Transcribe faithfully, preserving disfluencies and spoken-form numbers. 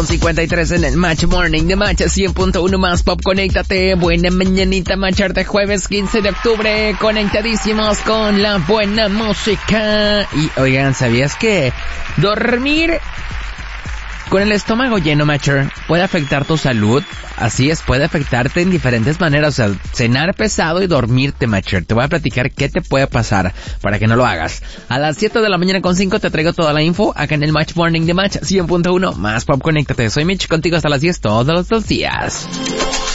con cincuenta y tres en el Match Morning de Match cien punto uno más Pop. Conéctate, buena mañanita, Matcher de jueves quince de octubre, conectadísimos con la buena música. Y oigan, ¿sabías que dormir con el estómago lleno, Matcher, puede afectar tu salud? Así es, puede afectarte en diferentes maneras. O sea, cenar pesado y dormirte, Matcher. Te voy a platicar qué te puede pasar para que no lo hagas. A las siete de la mañana con cinco te traigo toda la info acá en el Match Morning de Match cien punto uno más Pop. Conéctate, soy Mitch, contigo hasta las diez todos los días.